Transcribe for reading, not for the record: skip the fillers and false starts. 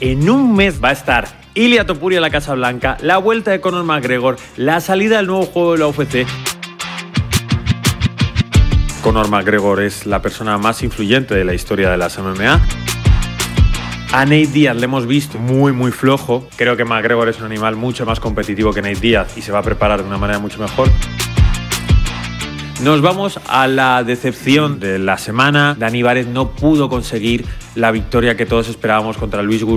En un mes va a estar Ilia Topuria en la Casa Blanca, la vuelta de Conor McGregor, la salida del nuevo juego de la UFC. Conor McGregor es la persona más influyente de la historia de las MMA. A Nate Diaz le hemos visto muy flojo. Creo que McGregor es un animal mucho más competitivo que Nate Diaz y se va a preparar de una manera mucho mejor. Nos vamos a la decepción de la semana. Dani Vares no pudo conseguir la victoria que todos esperábamos contra Luis Guzmán.